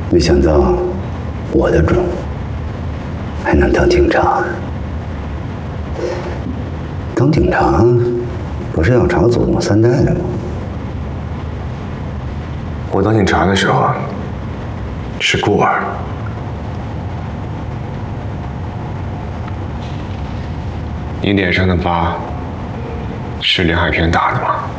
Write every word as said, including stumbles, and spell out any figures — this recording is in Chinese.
没想到我的种还能当警察。当警察不是要朝祖宗三代的吗？ 我当警察的时候是孤儿。你脸上的疤是连海平打的吗？